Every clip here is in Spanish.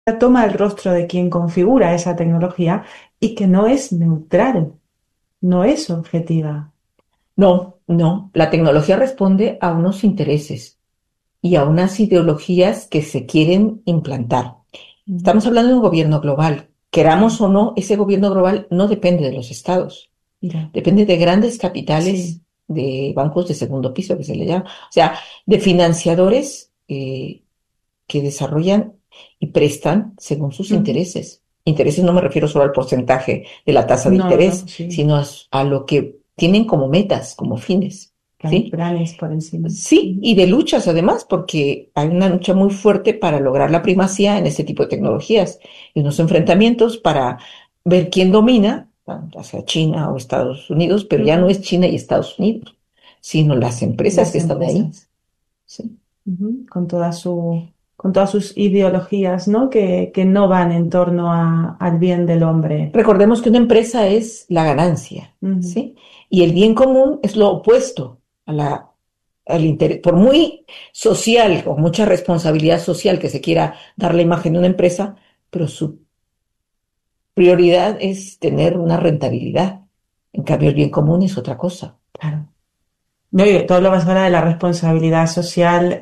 toma el rostro de quien configura esa tecnología y que no es neutral, no es objetiva. No, no, la tecnología responde a unos intereses y a unas ideologías que se quieren implantar. Mm. Estamos hablando de un gobierno global. Queramos Sí, o no, ese gobierno global no depende de los estados, mira, depende de grandes sí. capitales, de bancos de segundo piso que se le llama, o sea, de financiadores que desarrollan y prestan según sus Ujú. intereses. Intereses no me refiero solo al porcentaje de la tasa de No, no, no, interés, sí, sino a lo que tienen como metas, como fines, que hay ¿sí? planes por encima. Sí, Ujú. y de luchas además, porque hay una lucha muy fuerte para lograr la primacía en este tipo de tecnologías y unos enfrentamientos para ver quién domina, ya sea China o Estados Unidos, pero ya no Ujú. es China y Estados Unidos, sino las empresas Las que están ahí. empresas. Sí. Ujú. Con todas sus ideologías, ¿no? Que no van en torno al bien del hombre. Recordemos que una empresa es la ganancia, Ujú. ¿sí? Y el bien común es lo opuesto al interés. Por muy social o mucha responsabilidad social que se quiera dar la imagen de una empresa, pero su prioridad es tener una rentabilidad. En cambio, el bien común es otra cosa. Claro. No, y tú hablabas ahora de la responsabilidad social.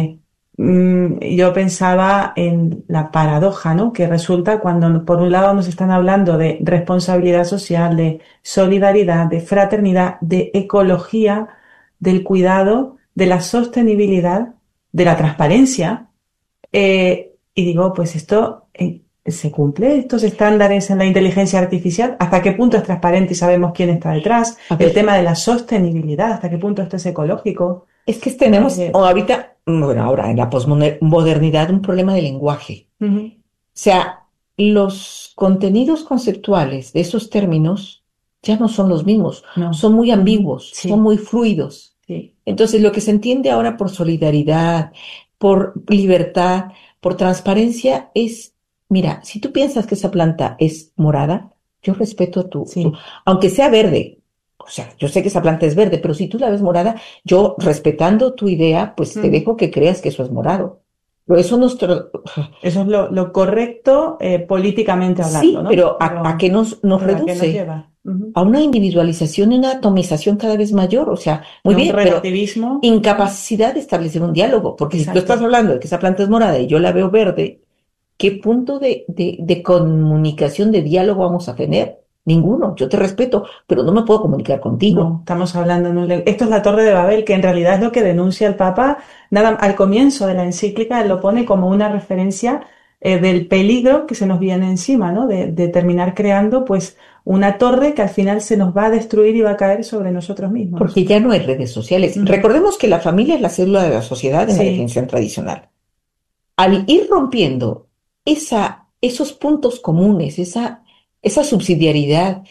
Yo pensaba en la paradoja, ¿no? Que resulta cuando por un lado nos están hablando de responsabilidad social, de solidaridad, de fraternidad, de ecología, del cuidado, de la sostenibilidad, de la transparencia. Y digo, pues esto se cumple, estos estándares en la inteligencia artificial, ¿hasta qué punto es transparente y sabemos quién está detrás? A El ver, tema de la sostenibilidad, ¿hasta qué punto esto es ecológico? es que tenemos Eh, o ahorita, bueno, ahora en la posmodernidad, un problema de lenguaje. Ujú. O sea, los contenidos conceptuales de esos términos ya no son los mismos, No. son muy Ujú. ambiguos, son Sí, muy fluidos. sí. Entonces, lo que se entiende ahora por solidaridad, por libertad, por transparencia es, mira, si tú piensas que esa planta es morada, yo respeto Sí. aunque sea verde. O sea, yo sé que esa planta es verde, pero si tú la ves morada, yo respetando tu idea, pues te Ujú. dejo que creas que eso es morado. Pero eso nos, Eso es lo correcto políticamente hablando, sí, ¿no? pero ¿a qué nos Pero ¿a qué nos reduce? lleva? Ujú. A una individualización y una atomización cada vez mayor. O sea, Y muy un bien, pero relativismo. Ujú. incapacidad de establecer un diálogo, porque si tú estás Exacto. hablando de que esa planta es morada y yo la veo verde, ¿qué punto de comunicación, de diálogo vamos a tener? Ninguno. Yo te respeto, pero no me puedo comunicar contigo. No, estamos hablando en esto es la Torre de Babel, que en realidad es lo que denuncia el Papa. Nada, al comienzo de la encíclica él lo pone como una referencia del peligro que se nos viene encima, ¿no? De terminar creando, pues, una torre que al final se nos va a destruir y va a caer sobre nosotros mismos. Porque ya no hay redes sociales. Ujú. Recordemos que la familia es la célula de la sociedad en la Sí, definición tradicional. Al ir rompiendo esos puntos comunes, esa subsidiariedad,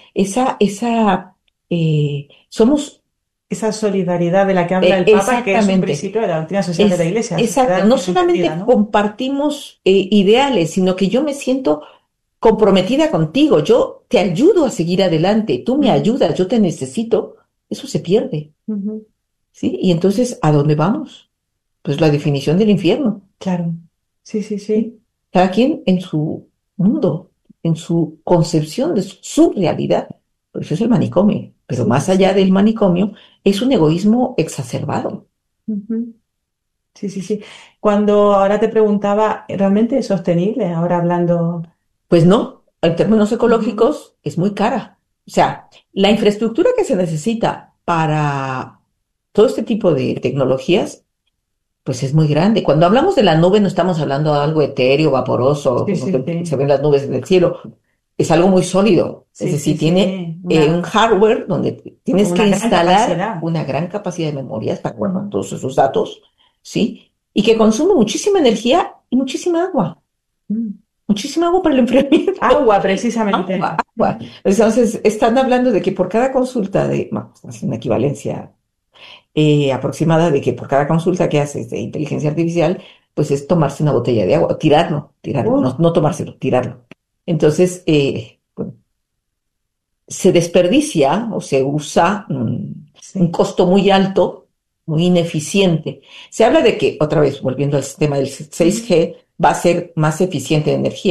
somos esa solidaridad de la que habla el Papa, que es un exactamente, principio de la doctrina social de la Iglesia, exacto, sociedad no bien entendida, solamente ¿no? compartimos ideales, sino que yo me siento comprometida contigo, yo te ayudo a seguir adelante, tú me Ujú, ayudas, yo te necesito, eso se pierde, ujú. ¿sí? Y entonces, ¿a dónde vamos? Pues la definición del infierno. Claro, sí, sí, ¿Sí? sí. Cada quien en su mundo, en su concepción de su realidad. Por eso es el manicomio. Pero Sí, sí, más allá sí. del manicomio, es un egoísmo exacerbado. Ujú. Sí, sí, sí. Cuando ahora te preguntaba, ¿realmente es sostenible? Ahora hablando. Pues no, en términos Ujú. ecológicos es muy cara. O sea, la infraestructura que se necesita para todo este tipo de tecnologías, pues es muy grande. Cuando hablamos de la nube, no estamos hablando de algo etéreo, vaporoso, Sí, como sí, que se sí. ven las nubes en el cielo. Es algo muy sólido. Es Sí, sí, decir, tiene sí. un hardware donde tienes que Una gran instalar capacidad. una gran capacidad de memorias para guardar Ujú. todos esos datos, ¿sí? Y que consume muchísima energía y muchísima agua. Mm. Muchísima agua para el enfriamiento. Agua, precisamente. Agua, agua. Ujú. Entonces, están hablando de que por cada consulta bueno, es una equivalencia aproximada de que por cada consulta que haces de inteligencia artificial, pues es tomarse una botella de agua, tirarlo, Uh, no tomárselo, tirarlo. Entonces, bueno, se desperdicia o se usa un sí. costo muy alto, muy ineficiente. Se habla de que, otra vez, volviendo al sistema del Ujú. 6G, va a ser más eficiente de energía.